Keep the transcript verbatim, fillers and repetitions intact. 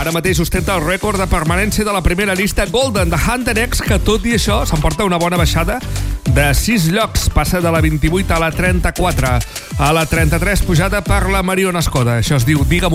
Ara mateix ostenta el rècord de permanència de la primera llista Golden de Hunter X, que tot i això s'emporta una bona baixada de sis llocs. Passa de la vint-i-vuit a la trenta-quatre. A la trenta-tres, pujada per la Mariona Escoda. Això es diu Digue'm